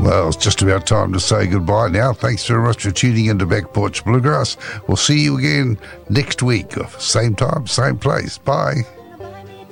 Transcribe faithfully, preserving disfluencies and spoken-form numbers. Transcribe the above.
Well, it's just about time to say goodbye now. Thanks very much for tuning into Back Porch Bluegrass. We'll see you again next week. Same time, same place. Bye.